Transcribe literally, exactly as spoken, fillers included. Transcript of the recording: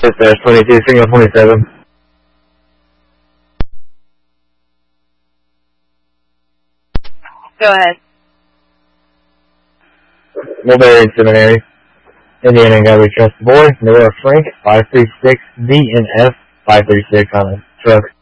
Dispatch twenty-two, signal twenty-seven. Go ahead. Mulberry Seminary. Indiana Gary Trust Boy, New York Frank, five three six D N F five three six on a truck.